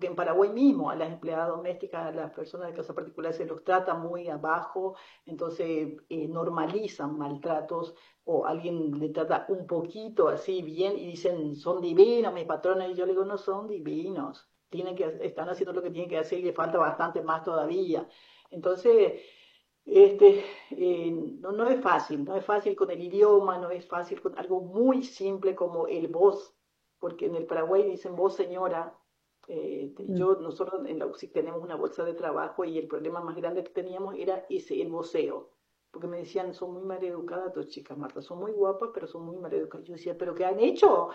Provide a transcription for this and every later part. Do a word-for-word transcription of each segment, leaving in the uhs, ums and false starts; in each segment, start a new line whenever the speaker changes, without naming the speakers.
porque en Paraguay mismo a las empleadas domésticas, a las personas de casa particular se los trata muy abajo, entonces eh, normalizan maltratos o alguien le trata un poquito así bien y dicen, son divinos mis patrones, y yo le digo, no son divinos, tienen que, están haciendo lo que tienen que hacer y le falta bastante más todavía. Entonces, este, eh, no, no es fácil, no es fácil con el idioma, no es fácil con algo muy simple como el vos, porque en el Paraguay dicen vos señora. Eh,
Mm.
yo, nosotros en la U C I tenemos una bolsa de trabajo y el problema más grande que teníamos era ese, el voceo, porque me decían, son muy maleducadas tus chicas, Marta, son muy guapas, pero son muy maleducadas. Yo decía, ¿pero qué han hecho?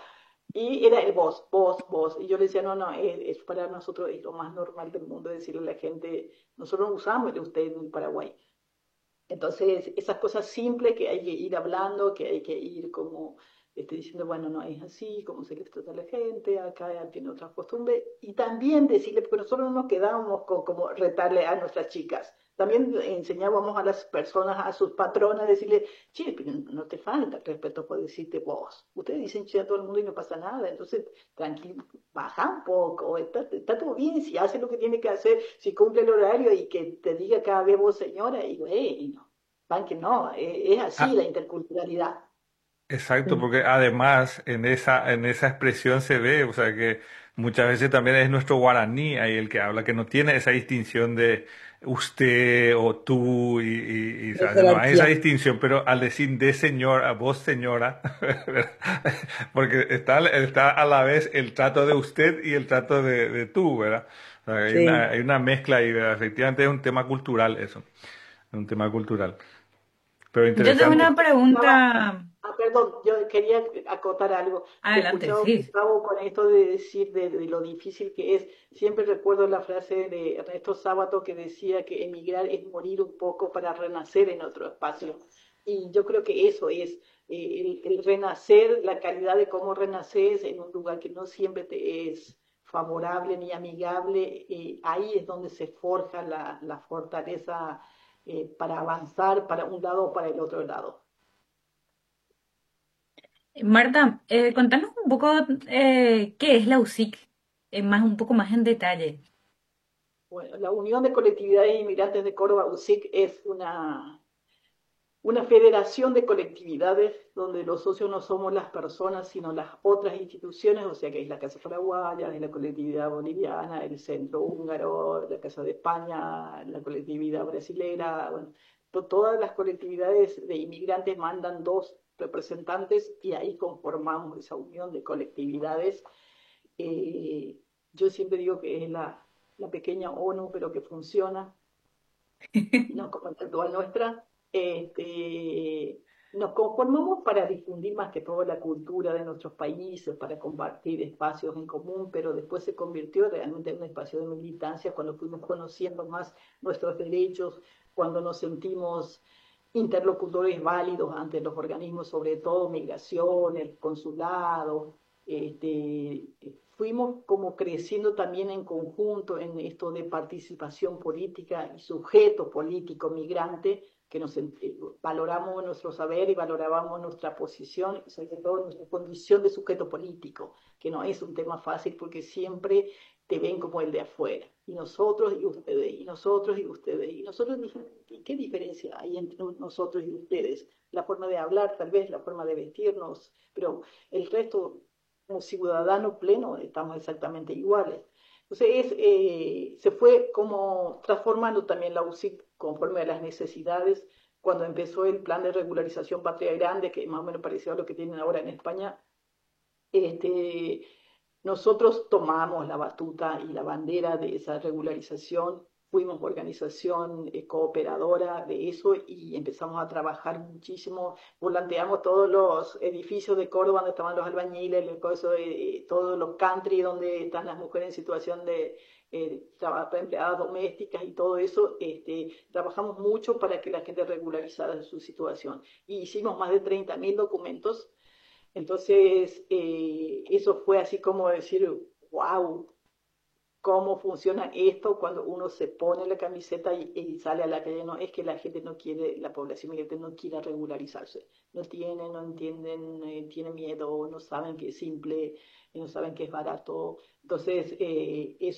Y era el vos, vos, vos. Y yo le decía, no, no, es, es para nosotros es lo más normal del mundo decirle a la gente, nosotros no usamos el usted en el Paraguay. Entonces, esas cosas simples que hay que ir hablando, que hay que ir como este, diciendo, bueno, no es así, cómo se les trata a la gente, acá tiene otras costumbres, y también decirle, porque nosotros no nos quedábamos con como retarle a nuestras chicas, también enseñábamos a las personas, a sus patronas, decirle, che, pero no te falta el respeto por decirte vos. Ustedes dicen che a todo el mundo y no pasa nada, entonces tranquilo, baja un poco, está, está todo bien si hace lo que tiene que hacer, si cumple el horario y que te diga cada vez vos señora, y bueno, van que no, es, es así
Ah,
la interculturalidad.
exacto,
Mm.
porque además en esa, en esa expresión se ve, o sea, que muchas veces también es nuestro guaraní ahí el que habla, que no tiene esa distinción de usted o tú, y, y, y, o
De
sea, no hay esa
jerarquía.
distinción, pero al decir de señor a vos señora, ¿verdad? Porque está, está a la vez el trato de usted y el trato de, de tú, ¿verdad? O sea, hay una,
Sí.
hay una mezcla ahí, ¿verdad? Efectivamente es un tema cultural eso, es un tema cultural, pero
Yo
Yo tengo
también
interesante.
una
escuchaba,
pregunta.
ah, perdón, yo quería acotar algo. Te
Adelante,
escuchaba,
sí.
Gustavo, con esto de decir de, de lo difícil que es. Siempre recuerdo la frase de Ernesto Sábato que decía que emigrar es morir un poco para renacer en otro espacio. Y yo creo que eso es eh, el, el renacer, la calidad de cómo renaces en un lugar que no siempre te es favorable ni amigable. Eh, ahí es donde se forja la, la fortaleza eh, para avanzar para un lado o para el otro lado.
Marta, eh, contanos un poco eh, qué es la U S I C, eh, más, un poco más en detalle.
Bueno, la Unión de Colectividades Inmigrantes de Córdoba, U C I C, es una, una federación de colectividades donde los socios no somos las personas, sino las otras instituciones, o sea que es la Casa Paraguaya, es la colectividad boliviana, el Centro Húngaro, la Casa de España, la colectividad brasilera, bueno, to- todas las colectividades de inmigrantes mandan dos representantes y ahí conformamos esa unión de colectividades. Eh, yo siempre digo que es la, la pequeña ONU, pero que funciona, no como la actual nuestra. Este, nos conformamos para difundir más que todo la cultura de nuestros países, para compartir espacios en común, pero después se convirtió realmente en un espacio de militancia cuando fuimos conociendo más nuestros derechos, cuando nos sentimos interlocutores válidos ante los organismos, sobre todo migración, el consulado. Este, fuimos como creciendo también en conjunto en esto de participación política y sujeto político migrante, que nos eh, valoramos nuestro saber y valorábamos nuestra posición y sobre todo nuestra condición de sujeto político, que no es un tema fácil porque siempre te ven como el de afuera. Y nosotros y ustedes, y nosotros y ustedes, y nosotros, ¿y qué diferencia hay entre nosotros y ustedes? La forma de hablar, tal vez, la forma de vestirnos, pero el resto, como ciudadano pleno, estamos exactamente iguales. Entonces, es, eh, se fue como transformando también la U C I C conforme a las necesidades. Cuando empezó el plan de regularización Patria Grande, que más o menos parecía a lo que tienen ahora en España, este, nosotros tomamos la batuta y la bandera de esa regularización, fuimos organización eh, cooperadora de eso y empezamos a trabajar muchísimo, volanteamos todos los edificios de Córdoba donde estaban los albañiles, el coso, eh, todos los country donde están las mujeres en situación de eh, empleadas domésticas y todo eso, este, trabajamos mucho para que la gente regularizara su situación. Y hicimos más de treinta mil documentos. Entonces, eh, eso fue así como decir, wow, cómo funciona esto cuando uno se pone la camiseta y, y sale a la calle. No es que la gente no quiere, la población migrante no quiere regularizarse. No tienen, no entienden, eh, tienen miedo, no saben que es simple, no saben que es barato. Entonces, eh, eso